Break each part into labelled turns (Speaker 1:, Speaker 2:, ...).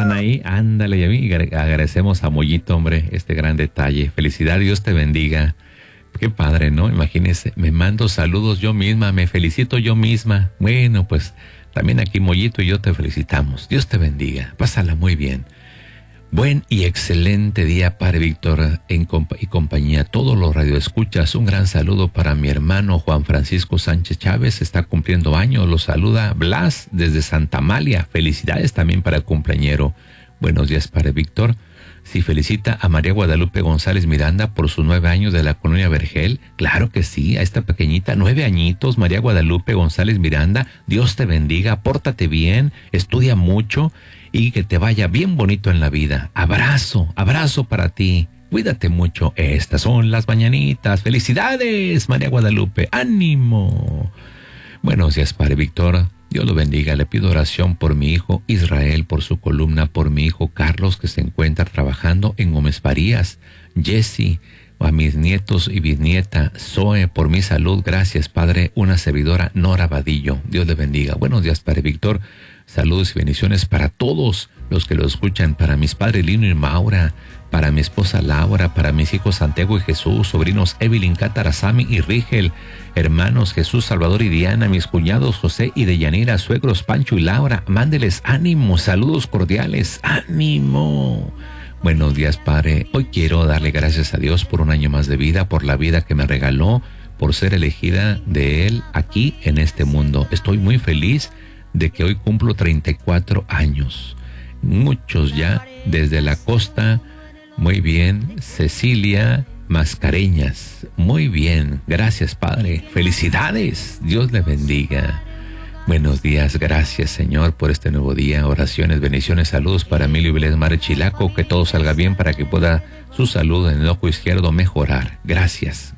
Speaker 1: están ahí, ándale, y a mí agradecemos a Mollito, hombre, este gran detalle. Felicidades, Dios te bendiga. Qué padre, ¿no? Imagínese, me mando saludos yo misma, me felicito yo misma. Bueno, pues también aquí Mollito y yo te felicitamos. Dios te bendiga, pásala muy bien. Buen y excelente día, Padre Víctor y compañía. Todos los radioescuchas, un gran saludo para mi hermano Juan Francisco Sánchez Chávez, está cumpliendo años. Lo saluda Blas desde Santa Amalia. Felicidades también para el cumpleañero. Buenos días, Padre Víctor. Sí, felicita a María Guadalupe González Miranda por sus 9 años de la colonia Vergel. Claro que sí, a esta pequeñita, 9 añitos, María Guadalupe González Miranda. Dios te bendiga, pórtate bien, estudia mucho y que te vaya bien bonito en la vida. Abrazo para ti. Cuídate mucho. Estas son las mañanitas. ¡Felicidades, María Guadalupe! ¡Ánimo! Buenos días, Padre Víctor. Dios lo bendiga. Le pido oración por mi hijo Israel, por su columna, por mi hijo Carlos, que se encuentra trabajando en Gómez Farías, Jesse, a mis nietos y bisnieta Zoe, por mi salud. Gracias, Padre. Una servidora, Nora Vadillo. Dios le bendiga. Buenos días, Padre Víctor. Saludos y bendiciones para todos los que lo escuchan, para mis padres Lino y Maura, para mi esposa Laura, para mis hijos Santiago y Jesús, sobrinos Evelyn, Cátara, Sami y Rigel, hermanos Jesús, Salvador y Diana, mis cuñados José y Deyanira, suegros Pancho y Laura. Mándeles ánimo, saludos cordiales, ánimo. Buenos días, Padre. Hoy quiero darle gracias a Dios por un año más de vida, por la vida que me regaló, por ser elegida de Él aquí en este mundo. Estoy muy feliz de que hoy cumplo 34 años. Muchos ya desde la costa. Muy bien, Cecilia Mascareñas. Muy bien, gracias, Padre. Felicidades, Dios le bendiga. Buenos días, gracias, Señor, por este nuevo día. Oraciones, bendiciones, saludos para Emilio Vilés Mare Chilaco. Que todo salga bien para que pueda su salud en el ojo izquierdo mejorar. Gracias,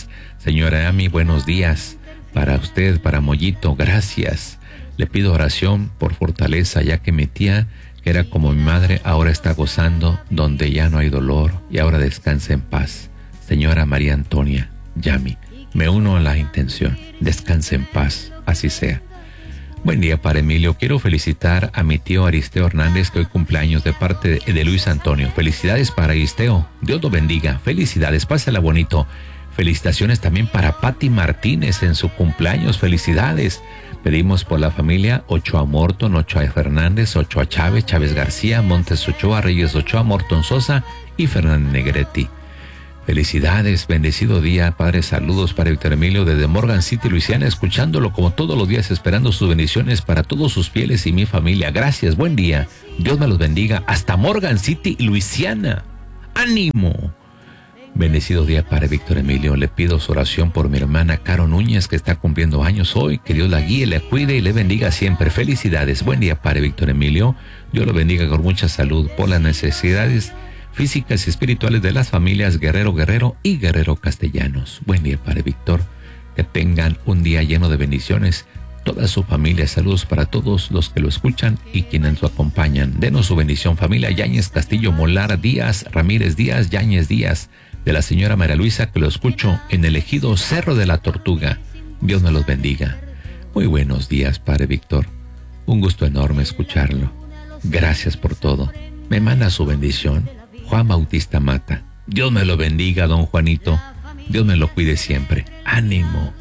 Speaker 1: señora Ami, buenos días para usted, para Mollito, gracias. Le pido oración por fortaleza, ya que mi tía, que era como mi madre, ahora está gozando donde ya no hay dolor y ahora descansa en paz. Señora María Antonia Yami, me uno a la intención. Descanse en paz, así sea. Buen día, para Emilio. Quiero felicitar a mi tío Aristeo Hernández, que hoy cumpleaños, de parte de Luis Antonio. Felicidades para Aristeo. Dios lo bendiga. Felicidades, pásala bonito. Felicitaciones también para Patti Martínez en su cumpleaños. Felicidades. Pedimos por la familia Ochoa Morton, Ochoa Fernández, Ochoa Chávez, Chávez García, Montes Ochoa, Reyes Ochoa, Morton Sosa y Fernández Negretti. Felicidades, bendecido día, Padre. Saludos para Víctor Emilio desde Morgan City, Luisiana, escuchándolo como todos los días, esperando sus bendiciones para todos sus fieles y mi familia. Gracias, buen día. Dios me los bendiga. Hasta Morgan City, Luisiana. ¡Ánimo! Bendecido día, Padre Víctor Emilio. Le pido su oración por mi hermana Caro Núñez, que está cumpliendo años hoy. Que Dios la guíe, le cuide y le bendiga siempre. Felicidades. Buen día, Padre Víctor Emilio. Dios lo bendiga con mucha salud por las necesidades físicas y espirituales de las familias Guerrero y Guerrero Castellanos. Buen día, Padre Víctor. Que tengan un día lleno de bendiciones. Toda su familia, saludos para todos los que lo escuchan y quienes lo acompañan. Denos su bendición, familia Yáñez Castillo, Molar Díaz, Ramírez Díaz, Yáñez Díaz, de la señora María Luisa, que lo escucho en el ejido Cerro de la Tortuga. Dios me los bendiga. Muy buenos días, Padre Víctor. Un gusto enorme escucharlo. Gracias por todo. Me manda su bendición Juan Bautista Mata. Dios me lo bendiga, don Juanito. Dios me lo cuide siempre. Ánimo,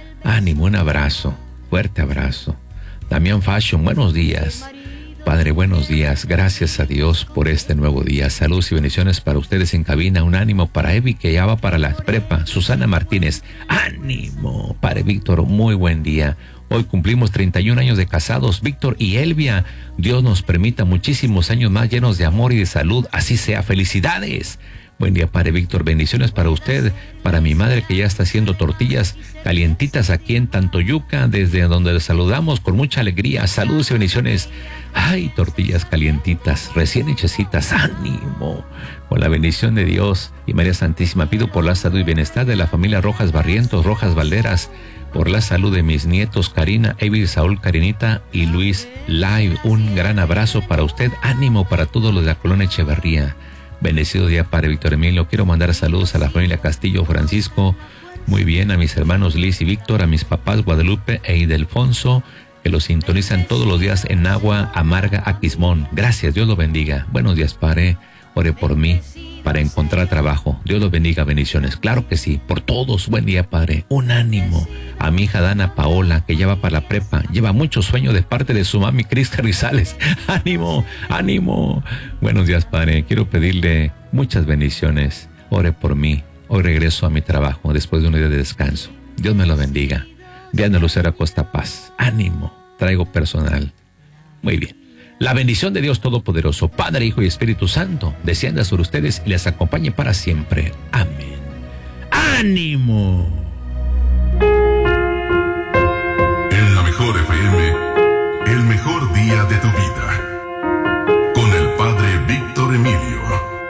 Speaker 1: un abrazo, fuerte abrazo. Damián Fashion, buenos días. Padre, buenos días. Gracias a Dios por este nuevo día. Saludos y bendiciones para ustedes en cabina. Un ánimo para Evi, que ya va para la prepa. Susana Martínez, ánimo. Padre Víctor, muy buen día. Hoy cumplimos 31 años de casados, Víctor y Elvia. Dios nos permita muchísimos años más llenos de amor y de salud. Así sea. Felicidades. Buen día, Padre Víctor. Bendiciones para usted, para mi madre, que ya está haciendo tortillas calientitas aquí en Tantoyuca, desde donde le saludamos con mucha alegría. Saludos y bendiciones. Ay, tortillas calientitas, recién hechecitas. ¡Ánimo! Con la bendición de Dios y María Santísima, pido por la salud y bienestar de la familia Rojas Barrientos, Rojas Valderas, por la salud de mis nietos Karina, Evil, Saúl, Karinita y Luis Live. Un gran abrazo para usted. Ánimo para todos los de la colonia Echeverría. Bendecido día, Padre Víctor Emilio. Quiero mandar saludos a la familia Castillo Francisco. Muy bien, a mis hermanos Liz y Víctor, a mis papás Guadalupe e Idelfonso, que lo sintonizan todos los días en Agua Amarga, Aquismón. Gracias, Dios lo bendiga. Buenos días, Padre. Ore por mí para encontrar trabajo. Dios los bendiga, bendiciones. Claro que sí, por todos. Buen día, Padre. Un ánimo. A mi hija Dana Paola, que ya va para la prepa. Lleva mucho sueño de parte de su mami Cris Carrizales. ¡Ánimo! ¡Ánimo! Buenos días, Padre. Quiero pedirle muchas bendiciones. Ore por mí. Hoy regreso a mi trabajo después de un día de descanso. Dios me lo bendiga. Diana Lucero Acosta Paz. ¡Ánimo! Traigo personal. Muy bien. La bendición de Dios Todopoderoso, Padre, Hijo y Espíritu Santo, descienda sobre ustedes y les acompañe para siempre. Amén. ¡Ánimo!
Speaker 2: En la mejor FM, el mejor día de tu vida.